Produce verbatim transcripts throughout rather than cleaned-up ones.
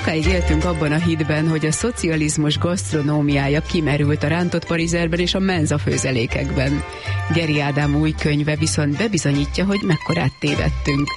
Sokáig éltünk abban a hitben, hogy a szocializmus gasztronómiája kimerült a rántott parizerben és a menza főzelékekben. Geri Ádám új könyve viszont bebizonyítja, hogy mekkorát tévedtünk.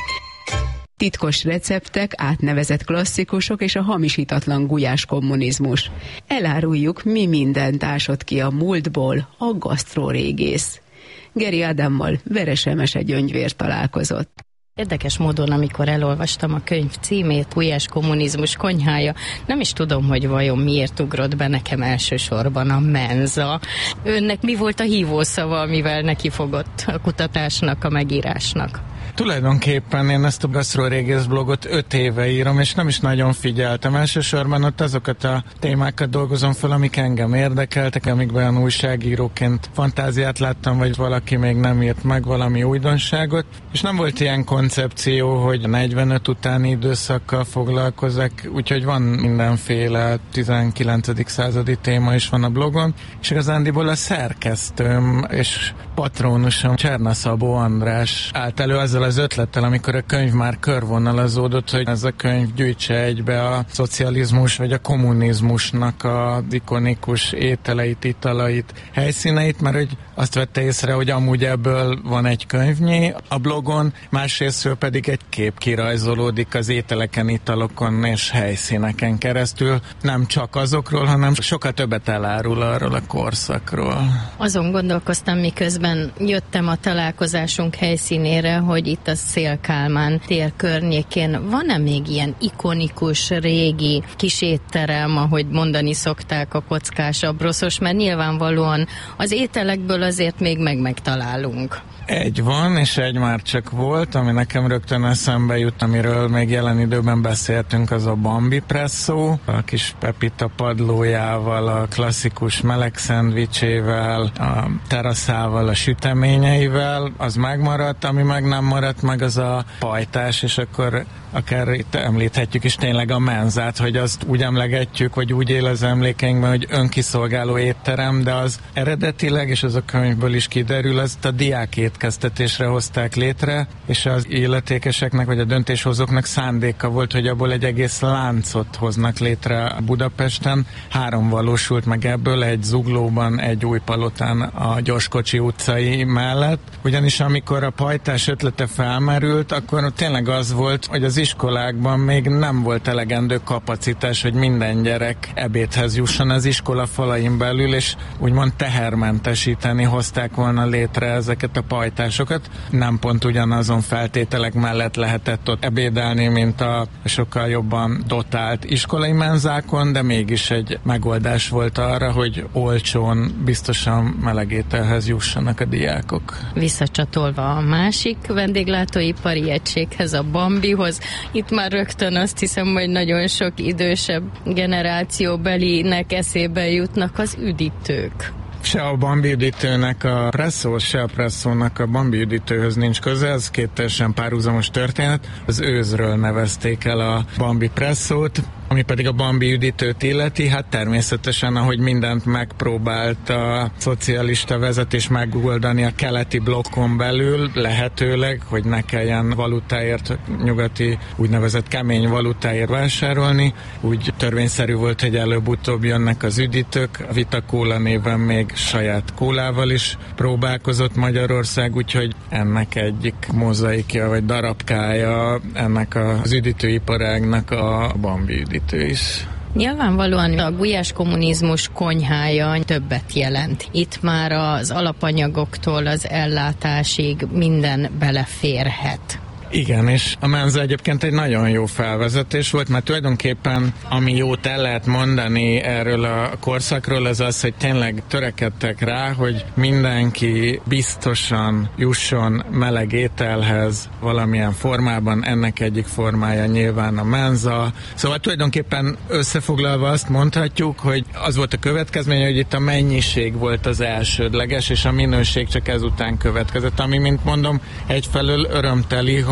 Titkos receptek, átnevezett klasszikusok és a hamisítatlan gulyás kommunizmus. Eláruljuk, mi mindent ásott ki a múltból a gasztrórégész. Geri Ádámmal Veres Emese Gyöngyvér találkozott. Érdekes módon, amikor elolvastam a könyv címét, Gulyás kommunizmus konyhája, nem is tudom, hogy vajon miért ugrott be nekem elsősorban a menza. Önnek mi volt a hívószava, amivel nekifogott a kutatásnak, a megírásnak? Tulajdonképpen én ezt a gasztrórégész blogot öt éve írom, és nem is nagyon figyeltem. Elsősorban ott azokat a témákat dolgozom fel, amik engem érdekeltek, amikben újságíróként fantáziát láttam, vagy valaki még nem írt meg valami újdonságot, és nem volt ilyen koncepció, hogy negyvenöt utáni időszakkal foglalkozok, úgyhogy van mindenféle tizenkilencedik századi téma is van a blogon, és igazándiból a szerkesztőm és patronusom Cserna Szabó András állt elő azzal az ötlettel, amikor a könyv már körvonalazódott, hogy ez a könyv gyűjtse egybe a szocializmus vagy a kommunizmusnak a ikonikus ételeit, italait, helyszíneit, mert hogy azt vette észre, hogy amúgy ebből van egy könyvnyi a blogon, másrésztről pedig egy kép kirajzolódik az ételeken, italokon és helyszíneken keresztül. Nem csak azokról, hanem sokkal többet elárul arról a korszakról. Azon gondolkoztam, miközben jöttem a találkozásunk helyszínére, hogy itt a Széll Kálmán tér környékén van-e még ilyen ikonikus, régi kis étterem, ahogy mondani szokták, a kockás abroszos, mert nyilvánvalóan az ételekből azért még meg-megtalálunk. Egy van, és egy már csak volt, ami nekem rögtön eszembe jut, amiről még jelen időben beszéltünk, az a Bambi Presszó, a kis Pepita padlójával, a klasszikus meleg szendvicsével, a teraszával, a süteményeivel, az megmaradt, ami meg nem maradt meg, az a pajtás, és akkor akár itt említhetjük is tényleg a menzát, hogy azt úgy emlegetjük, vagy úgy él az emlékeinkben, hogy önkiszolgáló étterem, de az eredetileg, és az a könyvből is kiderül, azt a diák étkeztetésre hozták létre, és az illetékeseknek, vagy a döntéshozóknak szándéka volt, hogy abból egy egész láncot hoznak létre Budapesten. Három valósult meg ebből, egy Zuglóban, egy Újpalotán a Gyorskocsi utcai mellett. Ugyanis amikor a pajtás ötlete felmerült, akkor tényleg az volt, hogy az iskolákban még nem volt elegendő kapacitás, hogy minden gyerek ebédhez jusson az iskola falain belül, és úgymond tehermentesíteni hozták volna létre ezeket a pajtásokat. Nem pont ugyanazon feltételek mellett lehetett ott ebédelni, mint a sokkal jobban dotált iskolai menzákon, de mégis egy megoldás volt arra, hogy olcsón, biztosan melegételhez jussanak a diákok. Visszacsatolva a másik vendéglátóipari egységhez, a Bambihoz, itt már rögtön azt hiszem, hogy nagyon sok idősebb generációbelinek eszébe jutnak az üdítők. Se a Bambi üdítőnek a presszó, se a presszónak a Bambi üdítőhöz nincs köze, ez két teljesen párhuzamos történet. Az őzről nevezték el a Bambi presszót, ami pedig a Bambi üdítőt illeti, hát természetesen, ahogy mindent megpróbált a szocialista vezetés megoldani a keleti blokkon belül, lehetőleg, hogy ne kelljen valutáért, nyugati úgynevezett kemény valutáért vásárolni, úgy törvényszerű volt, hogy előbb-utóbb jönnek az üdítők. A Vita Cola néven még saját kólával is próbálkozott Magyarország, úgyhogy ennek egyik mozaikja vagy darabkája ennek az üdítőiparágnak a Bambi üdítő is. Nyilvánvalóan a gulyás kommunizmus konyhája többet jelent. Itt már az alapanyagoktól az ellátásig minden beleférhet. Igen, és a menza egyébként egy nagyon jó felvezetés volt, mert tulajdonképpen ami jót el lehet mondani erről a korszakról, az az, hogy tényleg törekedtek rá, hogy mindenki biztosan jusson meleg ételhez valamilyen formában, ennek egyik formája nyilván a menza. Szóval tulajdonképpen összefoglalva azt mondhatjuk, hogy az volt a következménye, hogy itt a mennyiség volt az elsődleges, és a minőség csak ezután következett, ami, mint mondom, egyfelől örömteli, hogy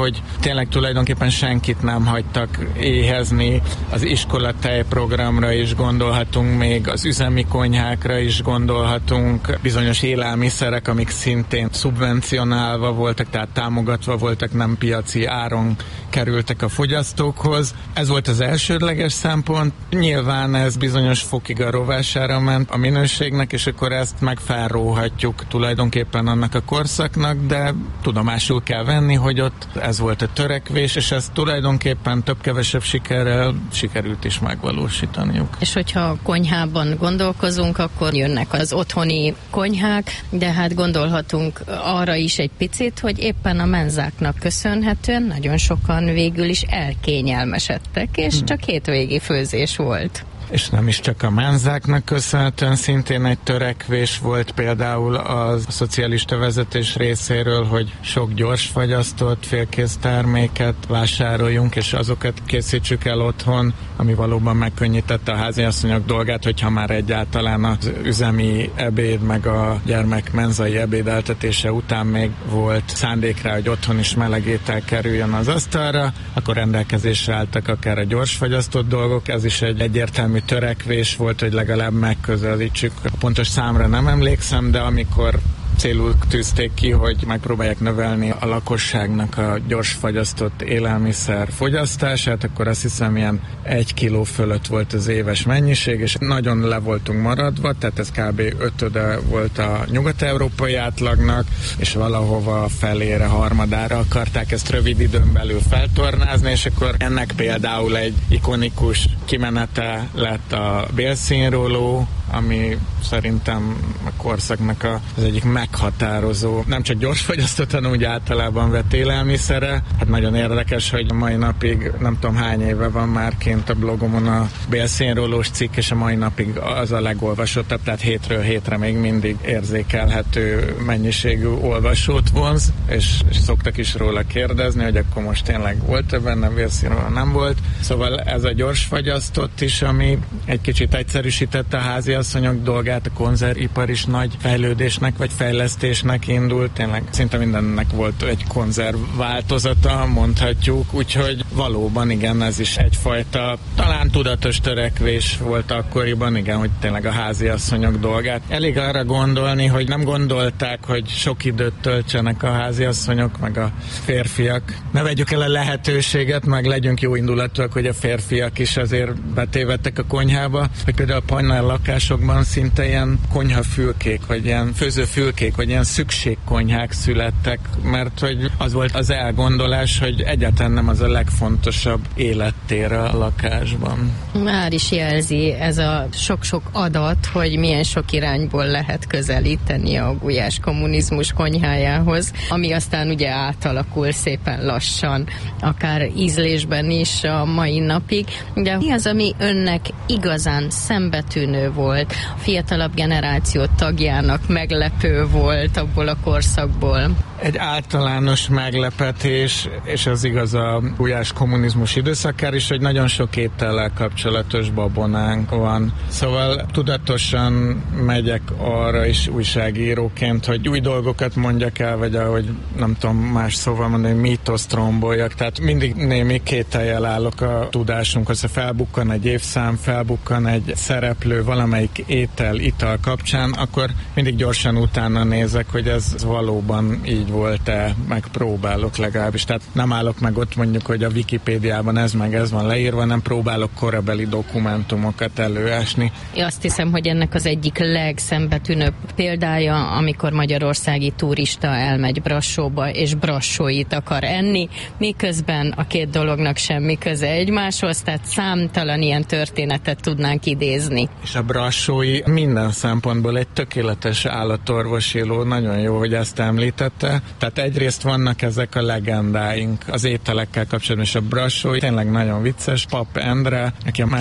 hogy tényleg tulajdonképpen senkit nem hagytak éhezni, az iskola tejprogramra is gondolhatunk, még az üzemi konyhákra is gondolhatunk, bizonyos élelmiszerek, amik szintén szubvencionálva voltak, tehát támogatva voltak, nem piaci áron kerültek a fogyasztókhoz. Ez volt az elsődleges szempont. Nyilván ez bizonyos fokig a rovására ment a minőségnek, és akkor ezt meg felróhatjuk tulajdonképpen annak a korszaknak, de tudomásul kell venni, hogy ott ez volt a törekvés, és ezt tulajdonképpen több-kevesebb sikerrel sikerült is megvalósítaniuk. És hogyha konyhában gondolkozunk, akkor jönnek az otthoni konyhák, de hát gondolhatunk arra is egy picit, hogy éppen a menzáknak köszönhetően nagyon sokan végül is elkényelmesedtek, és hmm. csak hétvégi főzés volt. És nem is csak a menzáknak köszönhetően, szintén egy törekvés volt például a szocialista vezetés részéről, hogy sok gyorsfagyasztott félkész terméket vásároljunk, és azokat készítsük el otthon, ami valóban megkönnyítette a háziasszonyok dolgát, hogyha már egyáltalán az üzemi ebéd, meg a gyermek menzai ebédeltetése után még volt szándék rá, hogy otthon is meleg étel kerüljön az asztalra, akkor rendelkezésre álltak akár a gyorsfagyasztott dolgok, ez is egy egyértelmű törekvés volt, hogy legalább megközelítsük. A pontos számra nem emlékszem, de amikor célul tűzték ki, hogy megpróbálják növelni a lakosságnak a gyors fagyasztott élelmiszer fogyasztását, akkor azt hiszem ilyen egy kiló fölött volt az éves mennyiség, és nagyon le voltunk maradva, tehát ez kb. ötöde volt a nyugat-európai átlagnak, és valahova felére, harmadára akarták ezt rövid időn belül feltornázni, és akkor ennek például egy ikonikus kimenete lett a bélszínróló, ami szerintem a korszaknak az egyik meghatározó, nem csak gyorsfagyasztott, hanem úgy általában vett élelmiszere. Hát nagyon érdekes, hogy mai napig nem tudom hány éve van már kint a blogomon a bélszínrólós cikk, és a mai napig az a legolvasottabb, tehát hétről hétre még mindig érzékelhető mennyiségű olvasót vonz, és, és szoktak is róla kérdezni, hogy akkor most tényleg volt-e benne bélszínróló, nem volt. Szóval ez a gyorsfagyasztott is, ami egy kicsit egyszerűsítette a házi asszonyok dolgát, a konzervipar is nagy fejlődésnek vagy fejlesztésnek indult, tényleg szinte mindennek volt egy konzerv változata, mondhatjuk, úgyhogy valóban igen, ez is egyfajta talán tudatos törekvés volt akkoriban, igen, hogy tényleg a háziasszonyok dolgát. Elég arra gondolni, hogy nem gondolták, hogy sok időt töltsenek a háziasszonyok, meg a férfiak. Ne vegyük el a lehetőséget, meg legyünk jó indulatúak, hogy a férfiak is azért betévedtek a konyhába, hogy például a panel lakásokban szinte ilyen konyhafülkék, vagy ilyen főzőfülkék, vagy ilyen szükségkonyhák születtek, mert hogy az volt az elgondolás, hogy egyáltalán nem az a legfontosabb élettér a lakásban. Már is jelzi ez a sok-sok adat, hogy milyen sok irányból lehet közelíteni a gulyás kommunizmus konyhájához, ami aztán ugye átalakul szépen lassan, akár ízlésben is a mai napig. De mi az, ami önnek igazán szembetűnő volt, a fiatalabb generáció tagjának meglepő volt abból a korszakból? Egy általános meglepetés, és az igaz a gulyás kommunizmus időszakára is, hogy nagyon sok étellel kapcsolatos babonánk van. Szóval tudatosan megyek arra is újságíróként, hogy új dolgokat mondjak el, vagy ahogy nem tudom más szóval mondani, mítoszt romboljak. Tehát mindig némi kétellyel állok a tudásunkhoz. Ha felbukkan egy évszám, felbukkan egy szereplő valamelyik étel, ital kapcsán, akkor mindig gyorsan utána nézek, hogy ez valóban így volt-e, megpróbálok legalábbis. Tehát nem állok meg ott mondjuk, hogy a Wikipédiában ez meg ez van leírva, nem próbálok korabeli dokumentumokat előásni. Én azt hiszem, hogy ennek az egyik legszembetűnőbb példája, amikor magyarországi turista elmegy Brassóba, és brassóit akar enni, miközben a két dolognak semmi köze egymáshoz, tehát számtalan ilyen történetet tudnánk idézni. És a brassói minden szempontból egy tökéletes állatorvosi ló, nagyon jó, hogy ezt említette. Tehát egyrészt vannak ezek a legendáink az ételekkel kapcsolatban, és a brassói tényleg nagyon vicces. Pap Endre, aki a